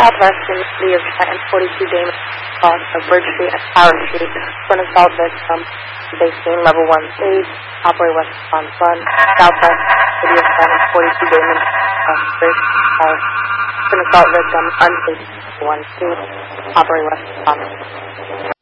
southwest in the city of Trenton, 42 Damon Cross of Bridge Street and Tower Street for an assault victim. Base scene, level 1 stage, operate west on Sun, southwest city of Trenton, 42 Damon Cross of Bridge Street, Tower Street for an assault victim, unsafe 1 stage, operate west on Sun.